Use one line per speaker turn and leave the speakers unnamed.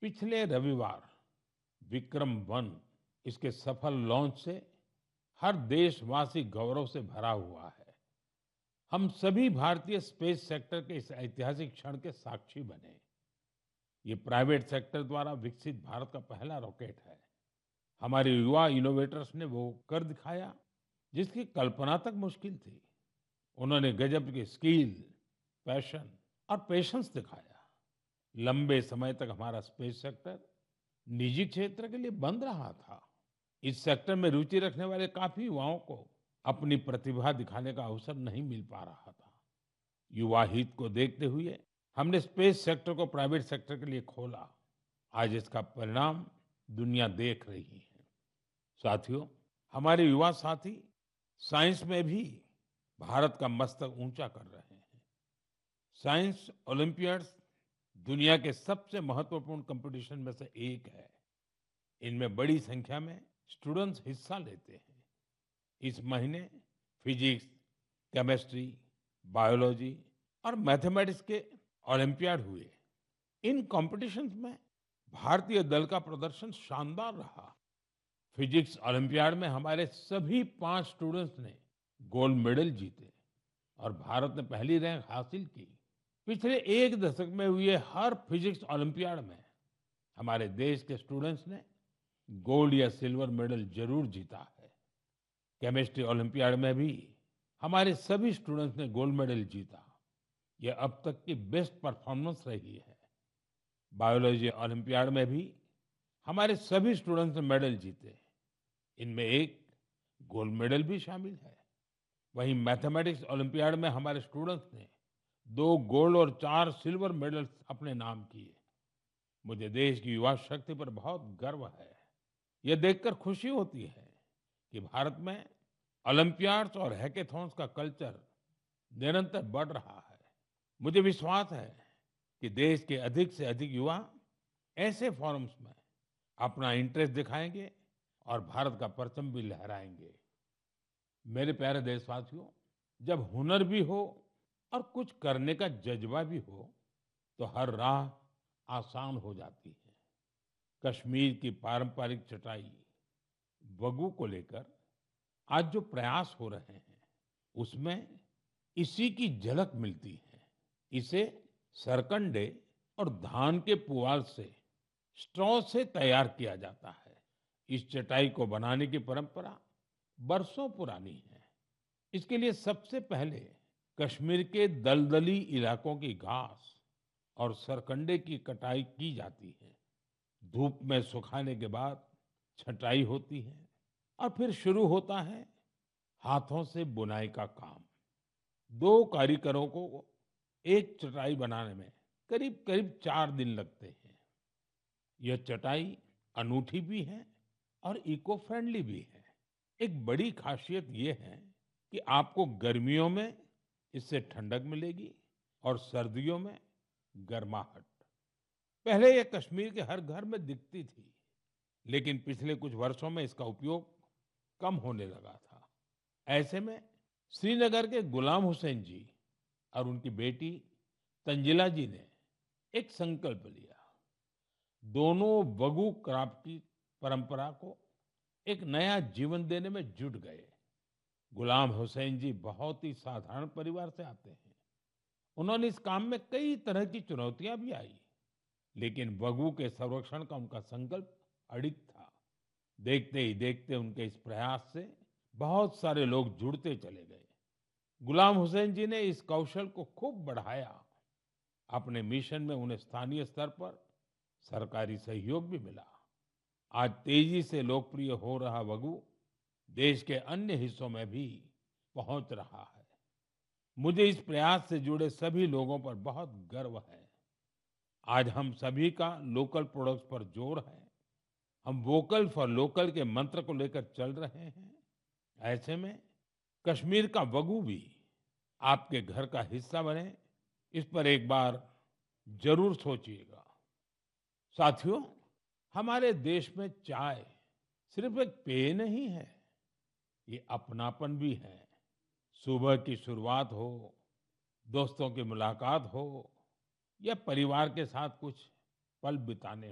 पिछले रविवार विक्रम वन इसके सफल लॉन्च से हर देशवासी गौरव से भरा हुआ है। हम सभी भारतीय स्पेस सेक्टर के इस ऐतिहासिक क्षण के साक्षी बने। ये प्राइवेट सेक्टर द्वारा विकसित भारत का पहला रॉकेट है। हमारे युवा इनोवेटर्स ने वो कर दिखाया जिसकी कल्पना तक मुश्किल थी। उन्होंने गजब की स्किल, पैशन और पेशेंस दिखाया। लंबे समय तक हमारा स्पेस सेक्टर निजी क्षेत्र के लिए बंद रहा था। इस सेक्टर में रुचि रखने वाले काफी युवाओं को अपनी प्रतिभा दिखाने का अवसर नहीं मिल पा रहा था। युवा हित को देखते हुए हमने स्पेस सेक्टर को प्राइवेट सेक्टर के लिए खोला। आज इसका परिणाम दुनिया देख रही है। साथियों, हमारे युवा साथी साइंस में भी भारत का मस्तक ऊंचा कर रहे हैं। साइंस ओलंपियाड्स दुनिया के सबसे महत्वपूर्ण कंपटीशन में से एक है। इनमें बड़ी संख्या में स्टूडेंट्स हिस्सा लेते हैं। इस महीने फिजिक्स, केमिस्ट्री, बायोलॉजी और मैथमेटिक्स के ओलंपियाड हुए। इन कॉम्पिटिशन्स में भारतीय दल का प्रदर्शन शानदार रहा। फिजिक्स ओलंपियाड में हमारे सभी 5 स्टूडेंट्स ने गोल्ड मेडल जीते और भारत ने पहली रैंक हासिल की। पिछले एक दशक में हुए हर फिजिक्स ओलंपियाड में हमारे देश के स्टूडेंट्स ने गोल्ड या सिल्वर मेडल जरूर जीता है। केमिस्ट्री ओलंपियाड में भी हमारे सभी स्टूडेंट्स ने गोल्ड मेडल जीता। यह अब तक की बेस्ट परफॉर्मेंस रही है। बायोलॉजी ओलंपियाड में भी हमारे सभी स्टूडेंट्स ने मेडल जीते। इनमें एक गोल्ड मेडल भी शामिल है। वहीं मैथमेटिक्स ओलंपियाड में हमारे स्टूडेंट्स ने 2 गोल्ड और 4 सिल्वर मेडल्स अपने नाम किए। मुझे देश की युवा शक्ति पर बहुत गर्व है। यह देखकर खुशी होती है कि भारत में ओलंपियाड्स और हैकेथॉन्स का कल्चर निरंतर बढ़ रहा है। मुझे विश्वास है कि देश के अधिक से अधिक युवा ऐसे फोरम्स में अपना इंटरेस्ट दिखाएंगे और भारत का परचम भी लहराएंगे। मेरे प्यारे देशवासियों, जब हुनर भी हो और कुछ करने का जज्बा भी हो, तो हर राह आसान हो जाती है। कश्मीर की पारंपरिक चटाई वगू को लेकर आज जो प्रयास हो रहे हैं, उसमें इसी की झलक मिलती है। इसे सरकंडे और धान के पुआल से स्ट्रॉ से तैयार किया जाता है। इस चटाई को बनाने की परंपरा बरसों पुरानी है। इसके लिए सबसे पहले कश्मीर के दलदली इलाकों की घास और सरकंडे की कटाई की जाती है। धूप में सुखाने के बाद छटाई होती है और फिर शुरू होता है हाथों से बुनाई का काम। 2 कारीगरों को एक चटाई बनाने में करीब करीब 4 दिन लगते हैं। यह चटाई अनूठी भी है और इको फ्रेंडली भी है। एक बड़ी खासियत यह है कि आपको गर्मियों में इससे ठंडक मिलेगी और सर्दियों में गर्माहट। पहले यह कश्मीर के हर घर में दिखती थी, लेकिन पिछले कुछ वर्षों में इसका उपयोग कम होने लगा था। ऐसे में श्रीनगर के गुलाम हुसैन जी और उनकी बेटी तंजिला जी ने एक संकल्प लिया। दोनों वगू क्राफ्ट की परंपरा को एक नया जीवन देने में जुट गए। गुलाम हुसैन जी बहुत ही साधारण परिवार से आते हैं। उन्होंने इस काम में कई तरह की चुनौतियां भी आई, लेकिन वगू के संरक्षण का उनका संकल्प अडिग था। देखते ही देखते उनके इस प्रयास से बहुत सारे लोग जुड़ते चले गए। गुलाम हुसैन जी ने इस कौशल को खूब बढ़ाया। अपने मिशन में उन्हें स्थानीय स्तर पर सरकारी सहयोग भी मिला। आज तेजी से लोकप्रिय हो रहा वगु देश के अन्य हिस्सों में भी पहुंच रहा है। मुझे इस प्रयास से जुड़े सभी लोगों पर बहुत गर्व है। आज हम सभी का लोकल प्रोडक्ट्स पर जोर है। हम वोकल फॉर लोकल के मंत्र को लेकर चल रहे हैं। ऐसे में कश्मीर का वगु भी आपके घर का हिस्सा बने, इस पर एक बार जरूर सोचिएगा। साथियों, हमारे देश में चाय सिर्फ एक पेय नहीं है, ये अपनापन भी है। सुबह की शुरुआत हो, दोस्तों की मुलाकात हो या परिवार के साथ कुछ पल बिताने